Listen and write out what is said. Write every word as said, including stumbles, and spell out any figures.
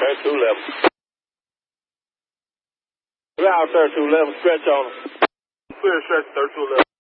thirty-two level. Clear out thirty-two level, stretch on them. Clear stretch thirty-two level.